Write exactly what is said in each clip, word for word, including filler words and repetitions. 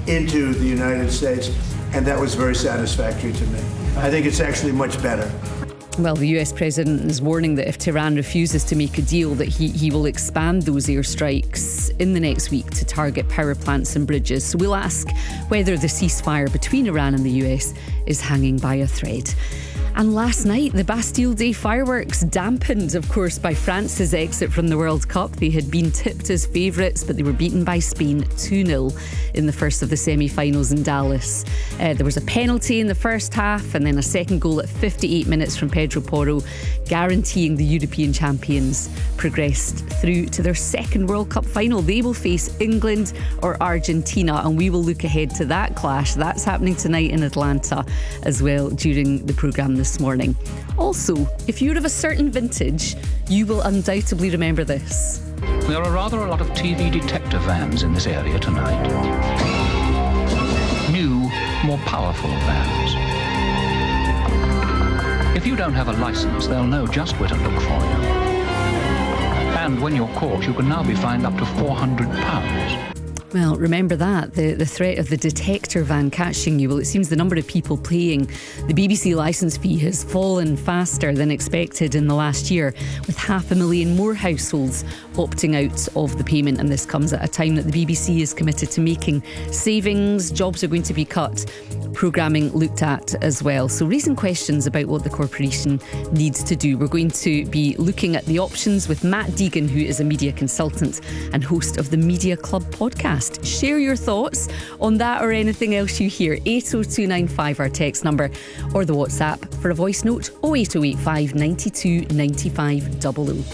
into the United States, and that was very satisfactory to me. I think it's actually much better. Well, the U S president is warning that if Tehran refuses to make a deal, that he, he will expand those airstrikes in the next week to target power plants and bridges. So we'll ask whether the ceasefire between Iran and the U S is hanging by a thread. And last night, the Bastille Day fireworks, dampened, of course, by France's exit from the World Cup. They had been tipped as favourites, but they were beaten by Spain two nil in the first of the semi-finals in Dallas. Uh, there was a penalty in the first half and then a second goal at fifty-eight minutes from Pedro Porro, guaranteeing the European champions progressed through to their second World Cup final. They will face England or Argentina, and we will look ahead to that clash. That's happening tonight in Atlanta as well during the programme this morning. Also, if you're of a certain vintage, you will undoubtedly remember this. There are rather a lot of T V detector vans in this area tonight. New, more powerful vans. If you don't have a license, they'll know just where to look for you. And when you're caught, you can now be fined up to four hundred pounds. Well, remember that, the, the threat of the detector van catching you. Well, it seems the number of people paying the B B C licence fee has fallen faster than expected in the last year, with half a million more households opting out of the payment. And this comes at a time that the B B C is committed to making savings. Jobs are going to be cut, programming looked at as well. So raising questions about what the corporation needs to do. We're going to be looking at the options with Matt Deegan, who is a media consultant and host of the Media Club podcast. Share your thoughts on that or anything else you hear. eight oh two nine five, our text number, or the WhatsApp for a voice note, oh eight oh eight five, nine two, nine five zero zero.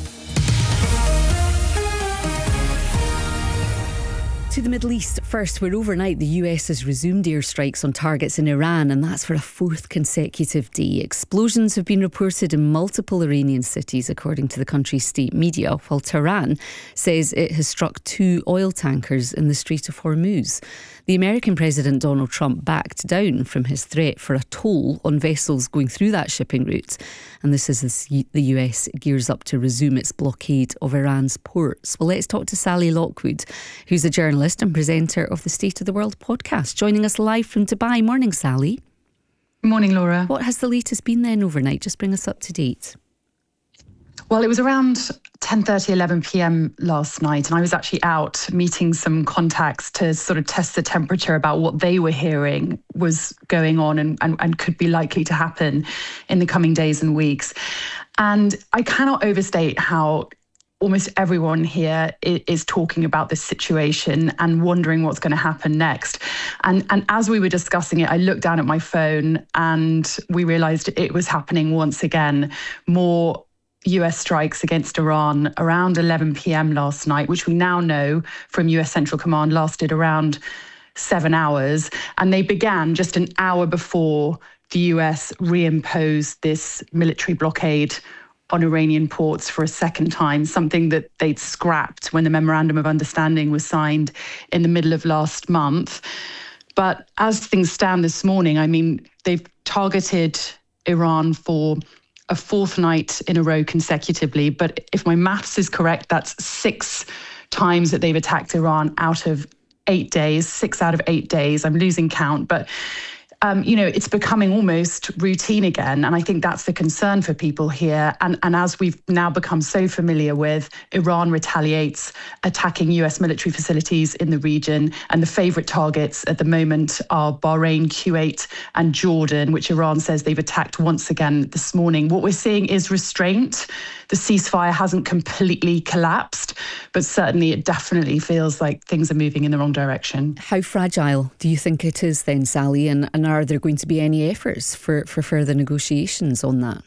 To the Middle East first, where overnight the U S has resumed airstrikes on targets in Iran, and that's for a fourth consecutive day. Explosions have been reported in multiple Iranian cities, according to the country's state media, while Tehran says it has struck two oil tankers in the Strait of Hormuz. The American President Donald Trump backed down from his threat for a toll on vessels going through that shipping route. And this is as the U S gears up to resume its blockade of Iran's ports. Well, let's talk to Sally Lockwood, who's a journalist and presenter of the State of the World podcast, joining us live from Dubai. Morning, Sally. Morning, Laura. What has the latest been then overnight? Just bring us up to date. Well, it was around ten thirty, eleven p.m. last night, and I was actually out meeting some contacts to sort of test the temperature about what they were hearing was going on and, and, and could be likely to happen in the coming days and weeks. And I cannot overstate how almost everyone here is talking about this situation and wondering what's going to happen next. And and as we were discussing it, I looked down at my phone and we realized it was happening once again. More U S strikes against Iran around eleven p.m. last night, which we now know from U S Central Command lasted around seven hours. And they began just an hour before the U S reimposed this military blockade on Iranian ports for a second time, something that they'd scrapped when the Memorandum of Understanding was signed in the middle of last month. But as things stand this morning, I mean, they've targeted Iran for a fourth night in a row consecutively. But if my maths is correct, that's six times that they've attacked Iran out of eight days, six out of eight days. I'm losing count, but Um, you know, it's becoming almost routine again. And I think that's the concern for people here. And, and as we've now become so familiar with, Iran retaliates, attacking U S military facilities in the region. And the favourite targets at the moment are Bahrain, Kuwait and Jordan, which Iran says they've attacked once again this morning. What we're seeing is restraint. The ceasefire hasn't completely collapsed, but certainly it definitely feels like things are moving in the wrong direction. How fragile do you think it is then, Sally? And, and are there going to be any efforts for, for further negotiations on that?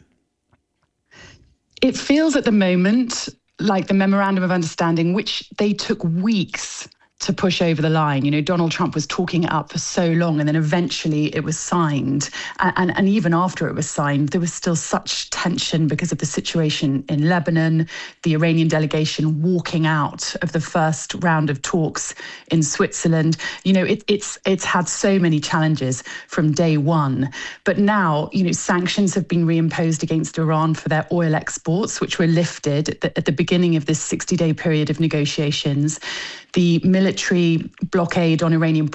It feels at the moment like the Memorandum of Understanding, which they took weeks to push over the line. You know, Donald Trump was talking it up for so long, and then eventually it was signed. And, and, and even after it was signed, there was still such tension because of the situation in Lebanon, the Iranian delegation walking out of the first round of talks in Switzerland. You know, it, it's it's had so many challenges from day one. But now, you know, sanctions have been reimposed against Iran for their oil exports, which were lifted at the, at the beginning of this sixty-day period of negotiations. The military blockade on Iranian